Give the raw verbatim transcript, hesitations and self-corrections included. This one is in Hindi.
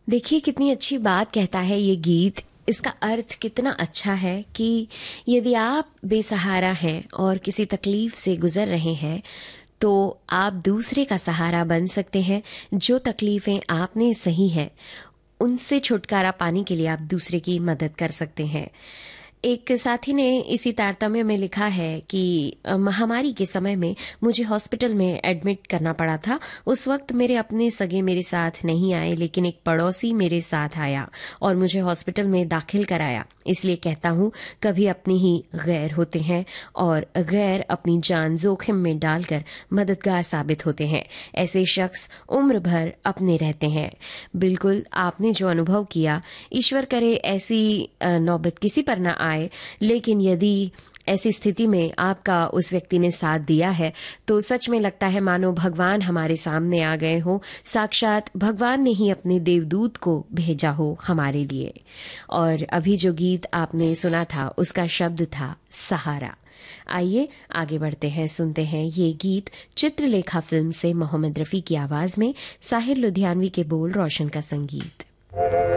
देखिए कितनी अच्छी बात कहता है ये गीत। इसका अर्थ कितना अच्छा है कि यदि आप बेसहारा हैं और किसी तकलीफ से गुजर रहे हैं तो आप दूसरे का सहारा बन सकते हैं। जो तकलीफें आपने सही हैं उनसे छुटकारा पाने के लिए आप दूसरे की मदद कर सकते हैं। एक साथी ने इसी तारतम्य में लिखा है कि महामारी के समय में मुझे हॉस्पिटल में एडमिट करना पड़ा था। उस वक्त मेरे अपने सगे मेरे साथ नहीं आए, लेकिन एक पड़ोसी मेरे साथ आया और मुझे हॉस्पिटल में दाखिल कराया। इसलिए कहता हूँ, कभी अपनी ही गैर होते हैं और गैर अपनी जान जोखिम में डालकर मददगार साबित होते हैं। ऐसे शख्स उम्र भर अपने रहते हैं। बिल्कुल आपने जो अनुभव किया, ईश्वर करे ऐसी नौबत किसी पर न आए, लेकिन यदि ऐसी स्थिति में आपका उस व्यक्ति ने साथ दिया है तो सच में लगता है मानो भगवान हमारे सामने आ गए हो, साक्षात भगवान ने ही अपने देवदूत को भेजा हो हमारे लिए। और अभी जो गीत आपने सुना था उसका शब्द था सहारा। आइए आगे बढ़ते हैं, सुनते हैं ये गीत चित्रलेखा फिल्म से मोहम्मद रफी की आवाज में, साहिर लुधियानवी के बोल, रोशन का संगीत।